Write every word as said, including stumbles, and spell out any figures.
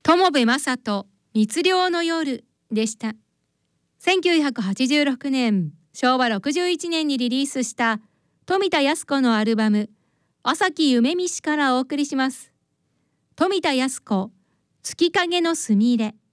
友部正人密漁の夜でした。せんきゅうひゃくはちじゅうろくねん、しょうわろくじゅういちねんにリリースした富田靖子のアルバム朝木夢見しからお送りします。富田靖子、月影のすみれ。